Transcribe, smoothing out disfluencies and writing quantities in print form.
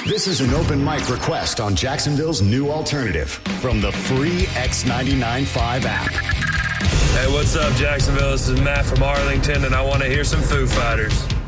This is an open mic request on Jacksonville's new alternative from the free X99.5 app. Hey, what's up, Jacksonville? This is Matt from Arlington, and I want to hear some Foo Fighters.